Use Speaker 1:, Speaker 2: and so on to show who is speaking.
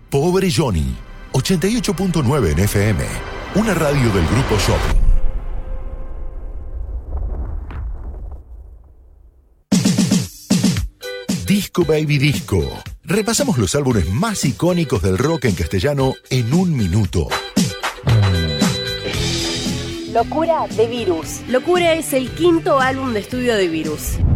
Speaker 1: Pobre Johnny, 88.9 en FM, una radio del Grupo Shopping. Disco Baby Disco. Repasamos los álbumes más icónicos del rock en castellano en un minuto.
Speaker 2: Locura de Virus. Locura es el quinto álbum de estudio de Virus.